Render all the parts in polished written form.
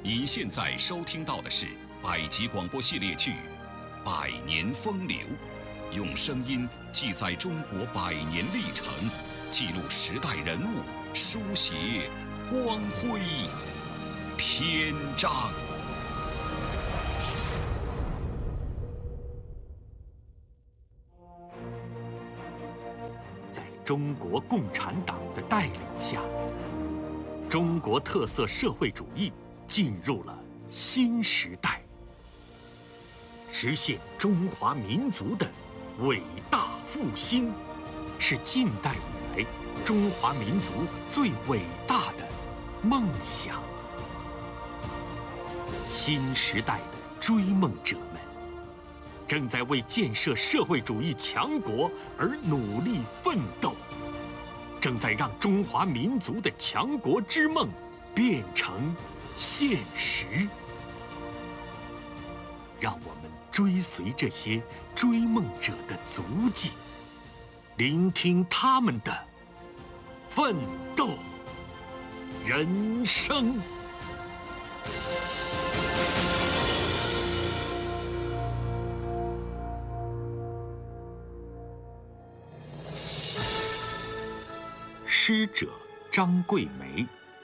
你现在收听到的是百集广播系列剧《百年风流》，用声音记载中国100年历程，记录时代人物，书写光辉篇章。 在中国共产党的带领下，中国特色社会主义进入了新时代，实现中华民族的伟大复兴，是近代以来中华民族最伟大的梦想。新时代的追梦者们正在为建设社会主义强国而努力奋斗，正在让中华民族的强国之梦变成现实。让我们追随这些追梦者的足迹，聆听他们的奋斗人生。诗者张桂梅，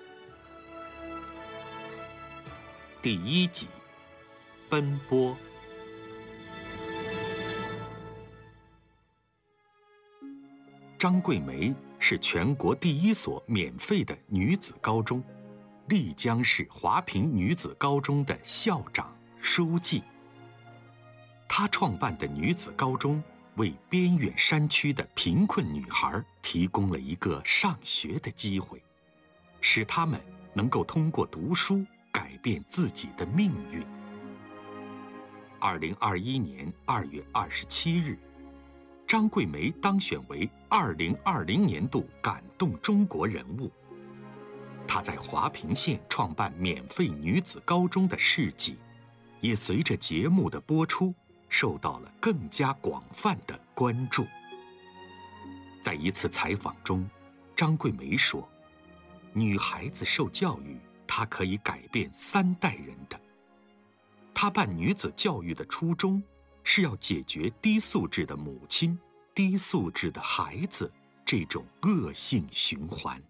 第1集，奔波。张桂梅是全国第1所免费的女子高中，丽江市华坪女子高中的校长、书记。她创办的女子高中为边远山区的贫困女孩提供了一个上学的机会，使她们能够通过读书改变自己的命运。2021年2月27日，张桂梅当选为2020年度感动中国人物。她在华坪县创办免费女子高中的事迹，也随着节目的播出受到了更加广泛的关注。在一次采访中，张桂梅说，女孩子受教育，她可以改变3代人的。她办女子教育的初衷是要解决低素质的母亲、低素质的孩子这种恶性循环。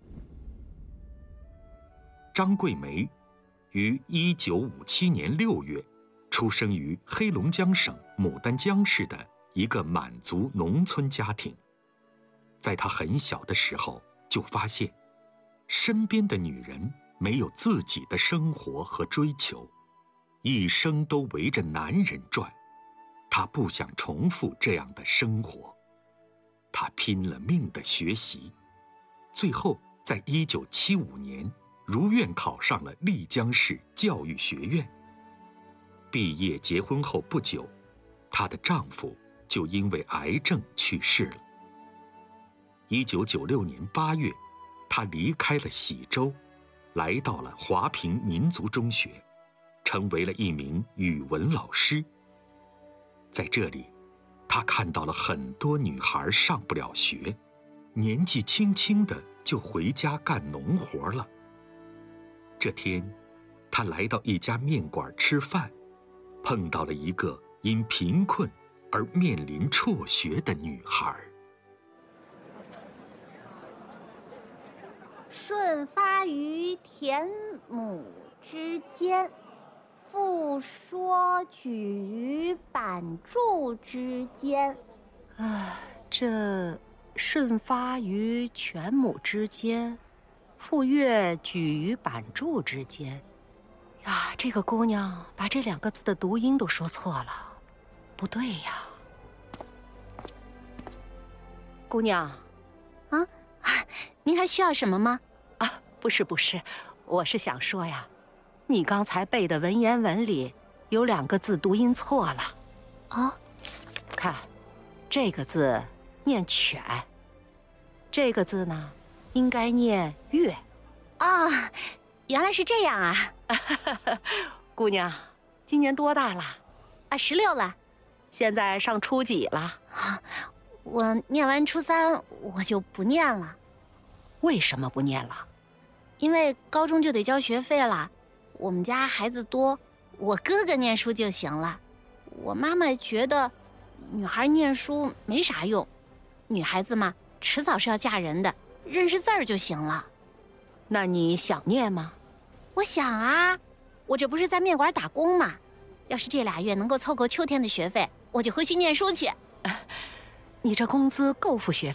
张桂梅于1957年6月出生于黑龙江省牡丹江市的一个满族农村家庭。在她很小的时候就发现，身边的女人没有自己的生活和追求，一生都围着男人转。她不想重复这样的生活，她拼了命的学习，最后在1975年如愿考上了丽江市教育学院。毕业结婚后不久，她的丈夫就因为癌症去世了。1996年8月，她离开了喜洲，来到了华坪民族中学，成为了一名语文老师。在这里，她看到了很多女孩上不了学，年纪轻轻的就回家干农活了。这天，她来到一家面馆吃饭，碰到了一个因贫困而面临辍学的女孩。 顺发于田亩之间，复说举于板柱之间。 这顺发于犬母之间，复月举于板柱之间。呀，这个姑娘把这2个字的读音都说错了，不对呀。姑娘， 您还需要什么吗？ 不是，我是想说呀，你刚才背的文言文里有2个字读音错了。看，这个字念犬，这个字呢应该念月。 原来是这样啊。 姑娘，今年多大了 ？16了。 现在上初几了？ 我念完初3我就不念了。 为什么不念了？ 因为高中就得交学费了， 我们家孩子多，我哥哥念书就行了。我妈妈觉得女孩念书没啥用，女孩子嘛，迟早是要嫁人的，认识字儿就行了。 那你想念吗？ 我想啊，我这不是在面馆打工嘛，要是这2月能够凑够秋天的学费，我就回去念书去。 你这工资够付学